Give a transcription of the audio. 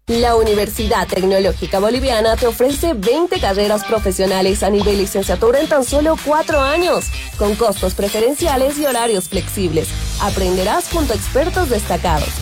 La Universidad Tecnológica Boliviana te ofrece 20 carreras profesionales a nivel licenciatura en tan solo 4 años, con costos preferenciales y horarios flexibles. Aprenderás junto a expertos destacados.